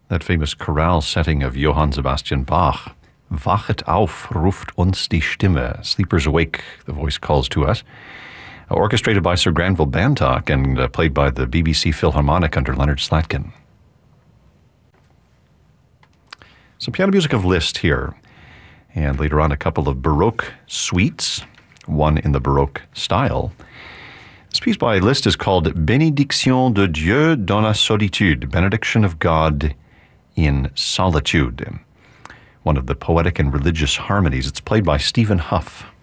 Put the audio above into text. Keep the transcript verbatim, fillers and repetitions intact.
That famous chorale setting of Johann Sebastian Bach. Wachet auf, ruft uns die Stimme. Sleepers awake, the voice calls to us. Orchestrated by Sir Granville Bantock and uh, played by the B B C Philharmonic under Leonard Slatkin. Some piano music of Liszt here. And later on, a couple of Baroque suites, one in the Baroque style. This piece by Liszt is called Bénédiction de Dieu dans la solitude, Benediction of God in Solitude. One of the poetic and religious harmonies. It's played by Stephen Huff.